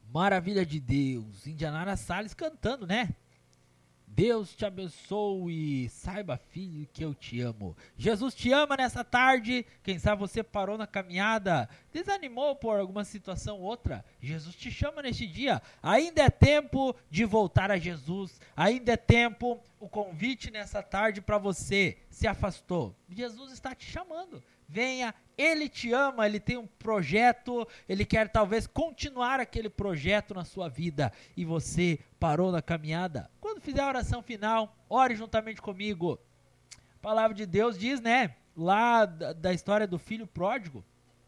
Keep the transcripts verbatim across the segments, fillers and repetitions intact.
Maravilha de Deus, Indianara Salles cantando, né? Deus te abençoe, saiba, filho, que eu te amo. Jesus te ama nessa tarde. Quem sabe você parou na caminhada, desanimou por alguma situação ou outra. Jesus te chama neste dia. Ainda é tempo de voltar a Jesus. Ainda é tempo, o convite nessa tarde para você. Se afastou, Jesus está te chamando. Venha, Ele te ama, Ele tem um projeto, Ele quer talvez continuar aquele projeto na sua vida e você parou na caminhada. Quando fizer a oração final, ore juntamente comigo. A palavra de Deus diz, né, lá da, da história do filho pródigo,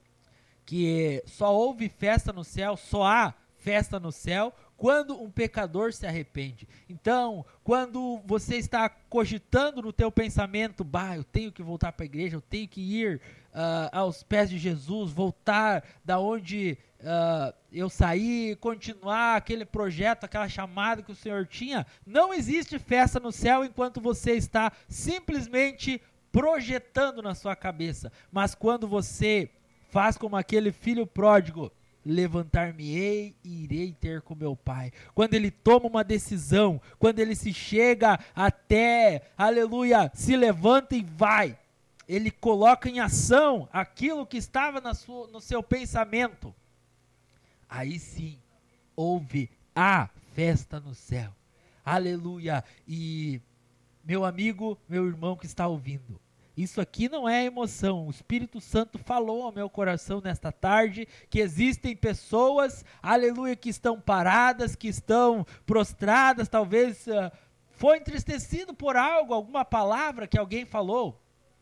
que só houve festa no céu, só há festa no céu quando um pecador se arrepende. Então, quando você está cogitando no teu pensamento, bah, eu tenho que voltar para a igreja, eu tenho que ir uh, aos pés de Jesus, voltar da onde uh, eu saí, continuar aquele projeto, aquela chamada que o Senhor tinha, não existe festa no céu enquanto você está simplesmente projetando na sua cabeça. Mas quando você faz como aquele filho pródigo, levantar-me-ei e irei ter com meu pai. Quando ele toma uma decisão, quando ele se chega até, aleluia, se levanta e vai, ele coloca em ação aquilo que estava na sua, no seu pensamento, aí sim, houve a festa no céu, aleluia. E meu amigo, meu irmão que está ouvindo, isso aqui não é emoção, o Espírito Santo falou ao meu coração nesta tarde, que existem pessoas, aleluia, que estão paradas, que estão prostradas, talvez uh, foi entristecido por algo, alguma palavra que alguém falou,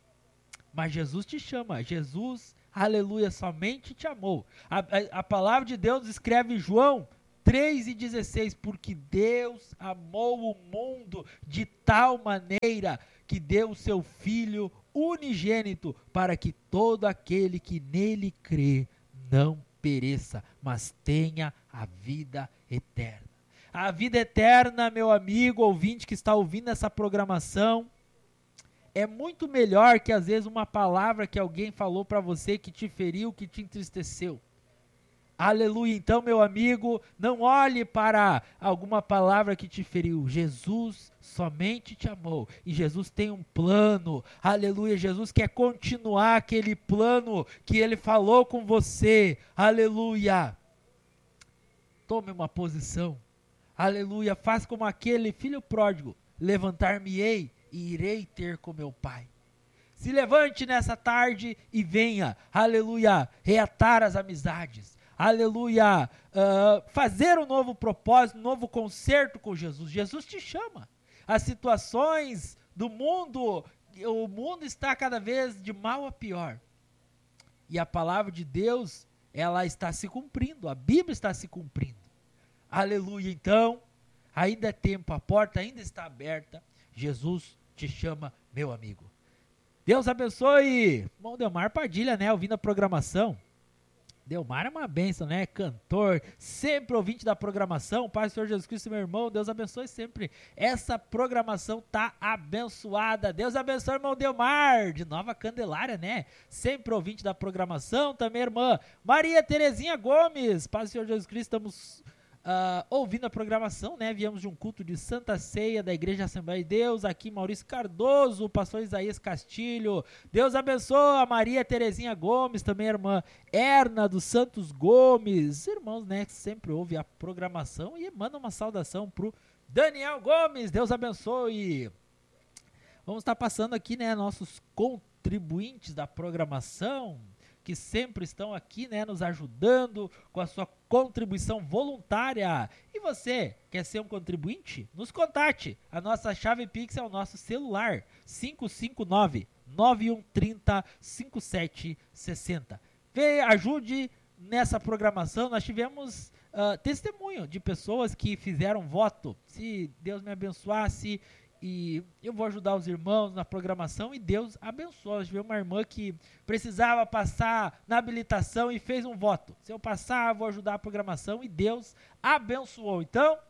mas Jesus te chama, Jesus, aleluia, somente te amou. A, a, a palavra de Deus escreve João três e dezesseis, porque Deus amou o mundo de tal maneira que deu o seu Filho unigênito para que todo aquele que nele crê não pereça, mas tenha a vida eterna. A vida eterna, meu amigo ouvinte que está ouvindo essa programação, é muito melhor que às vezes uma palavra que alguém falou para você que te feriu, que te entristeceu. Aleluia, então meu amigo, não olhe para alguma palavra que te feriu, Jesus somente te amou, e Jesus tem um plano, aleluia, Jesus quer continuar aquele plano que Ele falou com você, aleluia, tome uma posição, aleluia, faz como aquele filho pródigo, levantar-me-ei e irei ter com meu pai. Se levante nessa tarde e venha, aleluia, reatar as amizades, aleluia, uh, fazer um novo propósito, um novo concerto com Jesus. Jesus te chama. As situações do mundo, o mundo está cada vez de mal a pior. E a palavra de Deus, ela está se cumprindo, a Bíblia está se cumprindo. Aleluia, então, ainda é tempo, a porta ainda está aberta. Jesus te chama, meu amigo. Deus abençoe. Irmão Delmar Padilha, né, ouvindo a programação. Delmar é uma bênção, né? Cantor, sempre ouvinte da programação. Pai do Senhor Jesus Cristo, meu irmão, Deus abençoe sempre. Essa programação tá abençoada. Deus abençoe, irmão Delmar, de Nova Candelária, né? Sempre ouvinte da programação. Também, irmã Maria Terezinha Gomes. Pai do Senhor Jesus Cristo, estamos uh, ouvindo a programação, né? Viemos de um culto de Santa Ceia da Igreja Assembleia de Deus. Aqui, Maurício Cardoso, pastor Isaías Castilho. Deus abençoe a Maria Terezinha Gomes, também a irmã Erna dos Santos Gomes, irmãos, né, que sempre ouve a programação, e manda uma saudação pro Daniel Gomes, Deus abençoe. Vamos estar passando aqui, né, nossos contribuintes da programação, que sempre estão aqui, né, nos ajudando com a sua contribuição voluntária. E você, quer ser um contribuinte? Nos contate, a nossa chave Pix é o nosso celular, cinco cinco nove, nove um três zero, cinco sete seis zero. Vê, ajude nessa programação. Nós tivemos uh, testemunho de pessoas que fizeram voto. Se Deus me abençoasse, e eu vou ajudar os irmãos na programação, e Deus abençoou. Nós tivemos uma irmã que precisava passar na habilitação e fez um voto. Se eu passar, eu vou ajudar a programação, e Deus abençoou. Então,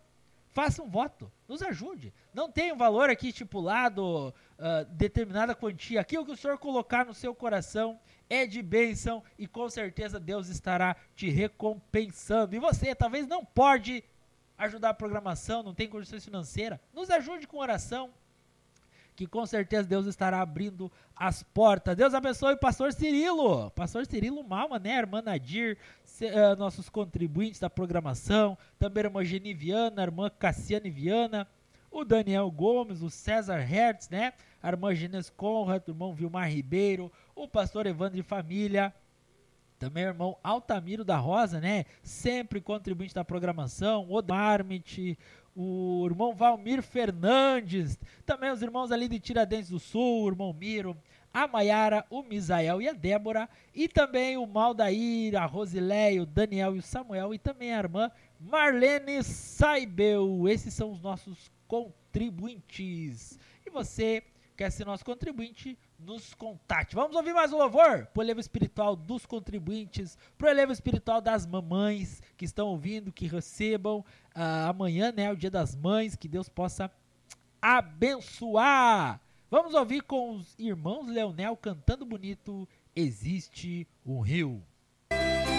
faça um voto, nos ajude. Não tem um valor aqui estipulado, uh, determinada quantia. Aquilo que o Senhor colocar no seu coração é de bênção e com certeza Deus estará te recompensando. E você talvez não pode ajudar a programação, não tem condições financeiras, nos ajude com oração, que com certeza Deus estará abrindo as portas. Deus abençoe o pastor Cirilo, pastor Cirilo Malma, né, a irmã Nadir, se, uh, nossos contribuintes da programação, também a irmã Geni Viana, a irmã Cassiane Viana, o Daniel Gomes, o César Hertz, né, a irmã Gines Conrad, o irmão Vilmar Ribeiro, o pastor Evandro de Família, também o irmão Altamiro da Rosa, né, sempre contribuinte da programação, o Marmit, o irmão Valmir Fernandes, também os irmãos ali de Tiradentes do Sul, o irmão Miro, a Maiara, o Misael e a Débora, e também o Maldair, a Rosileia, o Daniel e o Samuel, e também a irmã Marlene Saibel. Esses são os nossos contribuintes. E você quer ser nosso contribuinte, nos contate. Vamos ouvir mais um louvor pro elevo espiritual dos contribuintes, pro elevo espiritual das mamães que estão ouvindo, que recebam uh, amanhã, né, o dia das mães, que Deus possa abençoar. Vamos ouvir com os irmãos Leonel cantando bonito, Existe um Rio.